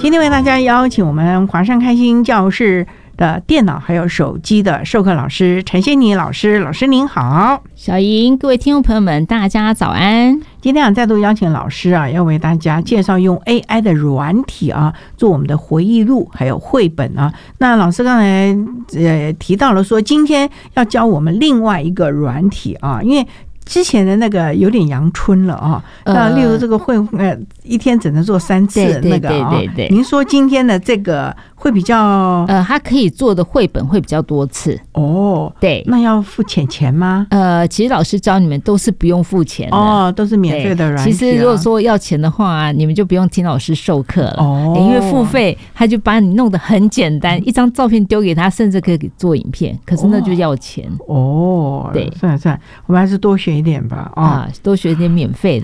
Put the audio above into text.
今天为大家邀请我们华山开心教室的电脑还有手机的授课老师陈仙妮老师，老师您好。 小莹，各位听众朋友们，大家早安。 今天再度邀请老师要为大家介绍用 AI 的软体做我们的回忆录还有绘本那老师刚才提到了说，今天要教我们另外一个软体因为之前的那个有点阳春了那例如这个会一天只能做3次那个对，您说今天的这个会比较它可以做的绘本会比较多次对， 那要付钱吗？ 其实老师教你们都是不用付钱的都是免费的软体其实如果说要钱的话你们就不用听老师授课了因为付费他就把你弄得很简单，一张照片丢给他，甚至可以做影片，可是那就要钱对，算了，我们还是多学一点吧多学一点免费